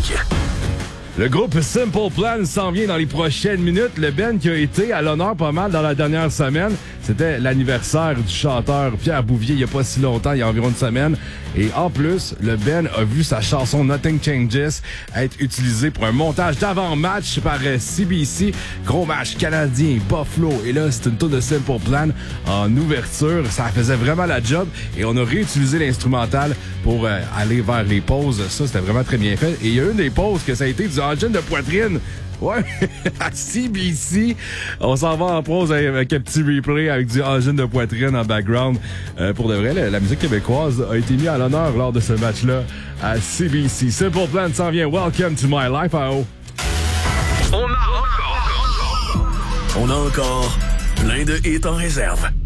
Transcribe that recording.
musique. Le groupe Simple Plan s'en vient dans les prochaines minutes. Le band qui a été à l'honneur pas mal dans la dernière semaine, c'était l'anniversaire du chanteur Pierre Bouvier il y a pas si longtemps, il y a environ une semaine. Et en plus, le band a vu sa chanson Nothing Changes être utilisée pour un montage d'avant-match par CBC. Gros match canadien, Buffalo. Et là, c'est une tour de Simple Plan en ouverture. Ça faisait vraiment la job. Et on a réutilisé l'instrumental pour aller vers les pauses. Ça, c'était vraiment très bien fait. Et il y a une des pauses que ça a été du engine de poitrine. Ouais, à CBC. On s'en va en pause avec un petit replay avec du engine de poitrine en background. Pour de vrai, la musique québécoise a été mise à l'honneur lors de ce match-là à CBC. Simple Plan s'en vient. Welcome to my life, AO. On a encore plein de hits en réserve.